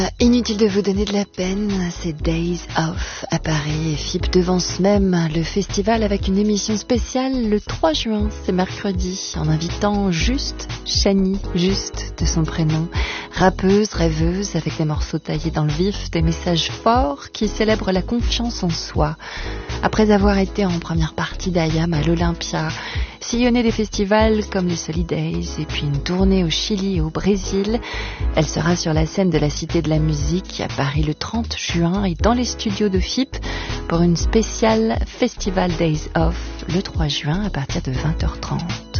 Inutile de vous donner de la peine, c'est Days Off à Paris et FIP devance même le festival avec une émission spéciale le 3 juin, c'est mercredi, en invitant Juste, Chani, Juste de son prénom, rappeuse, rêveuse avec des morceaux taillés dans le vif, des messages forts qui célèbrent la confiance en soi. Après avoir été en première partie d'Ayam à l'Olympia, sillonner des festivals comme les Solidays et puis une tournée au Chili et au Brésil, elle sera sur la scène de la Cité de la Musique à Paris le 30 juin et dans les studios de FIP pour une spéciale Festival Days Off le 3 juin à partir de 20h30.